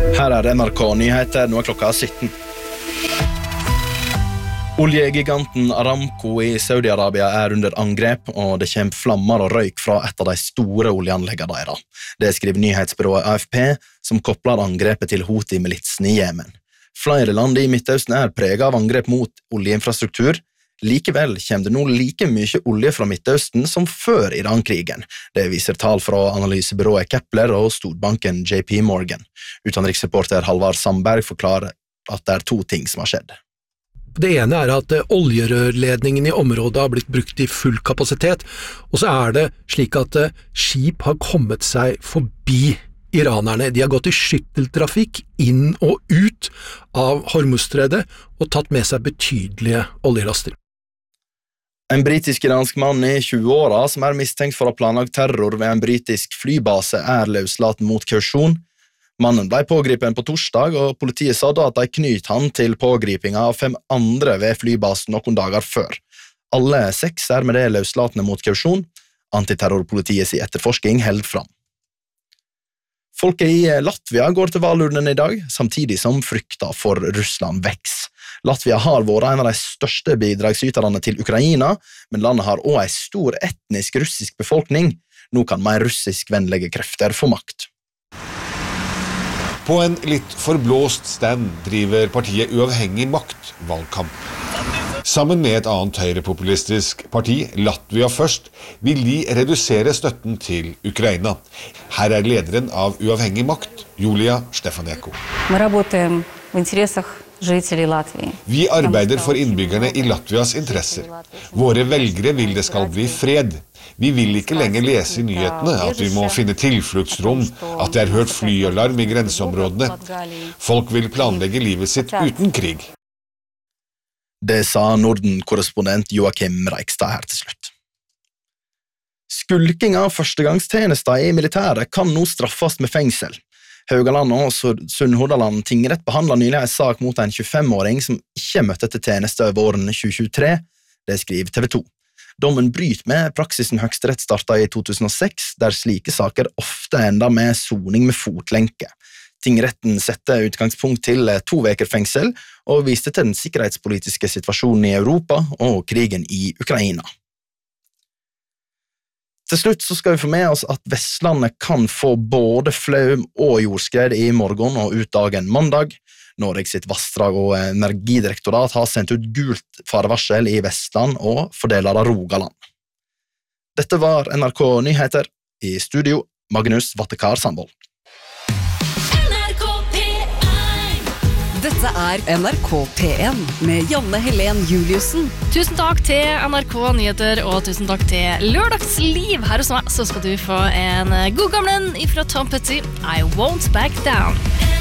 Her NRK Nyheter, nå klokka 17. Oljegiganten Aramco i Saudi-Arabia under angrep, og det kommer flammer og røyk fra et av de store oljeanleggene deres. Det skriver nyhetsbyrået AFP, som kopler angrepet til Houthi-militsen i Jemen. Flere land i Midtøsten preget av angrep mot oljeinfrastruktur. Likevel kommer det nå like mye olje fra Midtøsten som før Iran-krigen. Det viser tall fra analysebyrået Kepler og storbanken JP Morgan. Utenriksreporter Halvard Sandberg forklarer at det 2 ting som har skjedd. Det ene at oljerørledningen i området har blitt brukt i full kapasitet, og så det slik at skip har kommet seg forbi iranerne. De har gått i skytteltrafikk inn og ut av Hormuzstredet og tatt med seg betydelige oljelaster. En britisk-iransk mann i 20-åra som mistenkt for å ha planlagt terror ved en britisk flybase løslatt mot kausjon. Mannen ble pågripen på torsdag, og politiet sa da at de knyt han til pågripinga av 5 andre ved flybasen noen dager før. Alle 6 med det løslatne mot kausjon. Antiterrorpolitiets etterforsking held fram. Folket i Latvia går til valurnen i dag, samtidig som frykta for Russland veks. Latvia har vært en av de største bidragsyterne til Ukraina, men landet har også en stor etnisk russisk befolkning. Nå kan mer russisk-vennlige krefter få makt. På en litt forblåst stand driver partiet Uavhengig Makt valgkamp. Sammen med et annet høyrepopulistisk parti, Latvia Først, vil de redusere støtten til Ukraina. Her lederen av Uavhengig Makt, Julia Stefanenko. Vi arbeider for innbyggerne i Latvias interesser. Våre velgere vil det skal bli fred. Vi vil ikke lenger lese i nyhetene at vi må finne tilfluktsrom, at det hørt flyalarm i grenseområdene. Folk vil planlegge livet sitt uten krig. Det sa Norden-korrespondent Joakim Reikstad her til slutt. Skulking av førstegangstjenester i militæret kan nå straffes med fengsel. Haugaland og Sunnhordaland tingrett behandlet nylig en sak mot en 25-åring som ikke møtte til tjeneste våren 2023. Det skriver TV 2. Dommen bryter med praksisen Høyesterett startet i 2006, der slike saker ofte ender med soning med fotlenke. Tingretten sette utgangspunkt til 2 veker fengsel og viste til den sikkerhetspolitiske situasjonen i Europa og krigen i Ukraina. Til slutt så skal vi få med oss at Vestlandet kan få både flaum og jordskred i morgen og ut dagen mandag. Norge sitt vassdrag- og energidirektorat har sendt ut gult farevarsel i Vestland og fordeler av Rogaland. Dette var NRK Nyheter. I studio, Magnus Vattekar Sandvold. Dette NRK P1 med Janne Helen Juliussen. Tusen takk til NRK Nyheter, og tusen takk til Lørdagsliv. Her hos meg så skal du få en god gamlen ifra Tom Petty, I Won't Back Down.